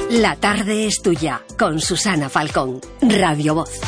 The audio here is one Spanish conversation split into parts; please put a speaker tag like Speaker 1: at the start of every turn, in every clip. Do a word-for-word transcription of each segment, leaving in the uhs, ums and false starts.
Speaker 1: La tarde es tuya, con Susana Falcón, Radio Voz.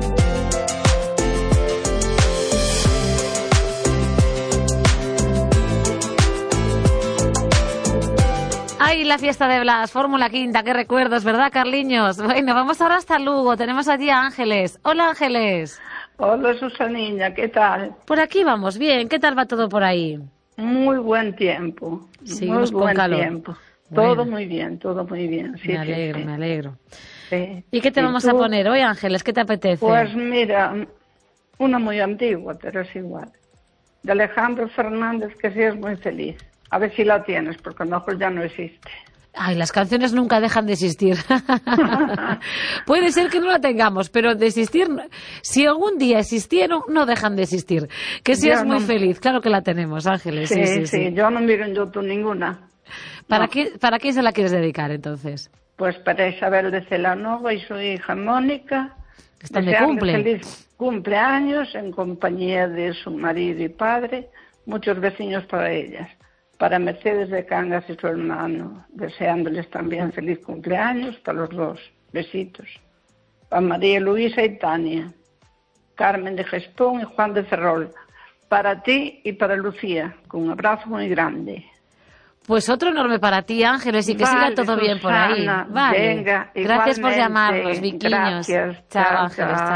Speaker 2: ¡Ay, la fiesta de Blas! Fórmula Quinta, qué recuerdos, ¿verdad, Carliños? Bueno, vamos ahora hasta Lugo. Tenemos allí a Ángeles. Hola, Ángeles.
Speaker 3: Hola, Susanilla, ¿qué tal?
Speaker 2: Por aquí vamos bien. ¿Qué tal va todo por ahí?
Speaker 3: Muy buen tiempo.
Speaker 2: Seguimos
Speaker 3: muy
Speaker 2: con
Speaker 3: buen
Speaker 2: calor.
Speaker 3: tiempo.
Speaker 2: Bueno.
Speaker 3: Todo muy bien, todo muy bien. Sí,
Speaker 2: me alegro,
Speaker 3: sí, sí.
Speaker 2: me alegro.
Speaker 3: Sí.
Speaker 2: ¿Y qué te
Speaker 3: ¿Y
Speaker 2: vamos
Speaker 3: tú?
Speaker 2: a poner hoy, Ángeles? ¿Qué te apetece?
Speaker 3: Pues mira, una muy antigua, pero es igual. De Alejandro Fernández, que sí es muy feliz. A ver si la tienes, porque a lo mejor ya no existe.
Speaker 2: Ay, las canciones nunca dejan de existir. Puede ser que no la tengamos, pero de existir, si algún día existieron, no dejan de existir. Que seas
Speaker 3: Yo
Speaker 2: muy
Speaker 3: no-
Speaker 2: feliz, claro que la tenemos, Ángeles.
Speaker 3: Sí,
Speaker 2: Sí,
Speaker 3: sí,
Speaker 2: sí, sí.
Speaker 3: yo no miro en YouTube ninguna.
Speaker 2: ¿Para,
Speaker 3: No.
Speaker 2: qué, ¿Para qué se la quieres dedicar, entonces?
Speaker 3: Pues para Isabel de Celanova y su hija Mónica.
Speaker 2: Están de
Speaker 3: desearles
Speaker 2: cumple.
Speaker 3: Feliz cumpleaños en compañía de su marido y padre, muchos vecinos para ellas. Para Mercedes de Cangas y su hermano, deseándoles también feliz cumpleaños para los dos. Besitos. Para María Luisa y Tania, Carmen de Gespón y Juan de Ferrol. Para ti y para Lucía, con un abrazo muy grande.
Speaker 2: Pues otro enorme para ti, Ángeles, y que siga
Speaker 3: Vale,
Speaker 2: todo bien por ahí.
Speaker 3: Susana,
Speaker 2: Vale.
Speaker 3: venga,
Speaker 2: Gracias por
Speaker 3: igualmente.
Speaker 2: llamarnos, Viquiños.
Speaker 3: Gracias.
Speaker 2: Chao,
Speaker 3: Chao,
Speaker 2: Ángeles.
Speaker 3: chao.
Speaker 2: Chao.